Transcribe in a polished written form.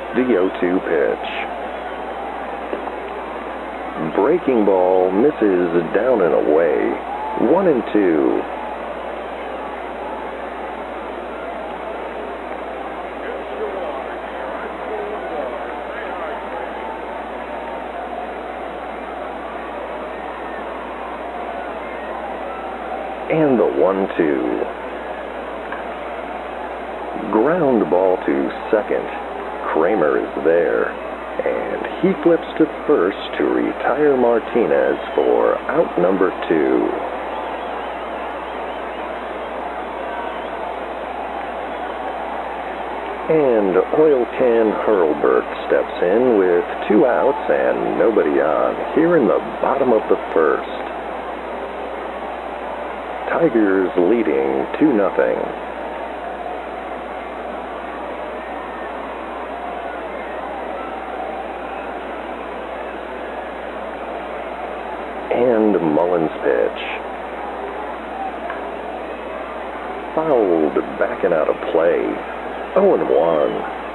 The 0-2 pitch. Breaking ball misses down and away. 1-2. And the 1-2. Ground ball to second. Kramer is there, and he flips to first to retire Martinez for out number 2. And Oil Can Hurlburt steps in with 2 outs and nobody on here in the bottom of the first. Tigers leading 2-0. And Mullins' pitch. Fouled back and out of play. 0-1.